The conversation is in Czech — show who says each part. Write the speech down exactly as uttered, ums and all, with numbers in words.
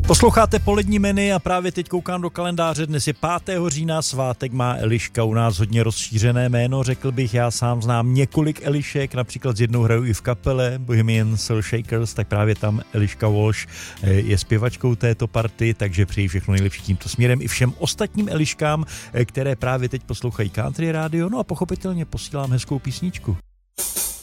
Speaker 1: Posloucháte Polední menu a právě teď koukám do kalendáře. Dnes je pátého října, svátek má Eliška, u nás hodně rozšířené jméno, řekl bych, já sám znám několik Elišek, například s jednou hraju i v kapele Bohemian Soul Shakers, tak právě tam Eliška Walsh je zpěvačkou této party, takže přeji všechno nejlepší tímto směrem i všem ostatním Eliškám, které právě teď poslouchají Country Radio, no a pochopitelně posílám hezkou písničku.